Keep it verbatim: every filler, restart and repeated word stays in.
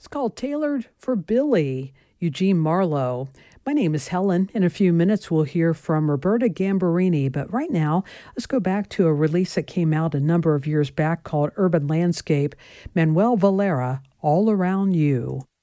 It's called Tailored for Billy, Eugene Marlowe. My name is Helen. In a few minutes, we'll hear from Roberta Gambarini. But right now, let's go back to a release that came out a number of years back called Urban Landscape, Manuel Valera, All Around You.